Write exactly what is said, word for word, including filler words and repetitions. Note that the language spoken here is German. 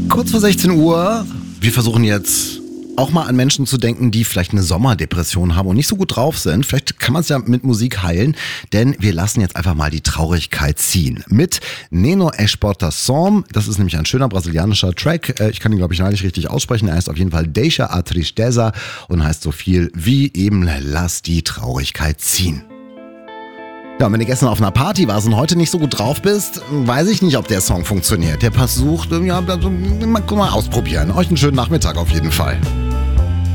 Kurz vor sechzehn Uhr. Wir versuchen jetzt auch mal an Menschen zu denken, die vielleicht eine Sommerdepression haben und nicht so gut drauf sind. Vielleicht kann man es ja mit Musik heilen, denn wir lassen jetzt einfach mal die Traurigkeit ziehen. Mit Neno Exportação. Das ist nämlich ein schöner brasilianischer Track. Ich kann ihn, glaube ich, gar nicht richtig aussprechen. Er heißt auf jeden Fall Deixa a Tristeza und heißt so viel wie eben Lass die Traurigkeit ziehen. Ja, und wenn du gestern auf einer Party warst und heute nicht so gut drauf bist, weiß ich nicht, ob der Song funktioniert. Der versucht, ja, mal ausprobieren. Euch einen schönen Nachmittag auf jeden Fall.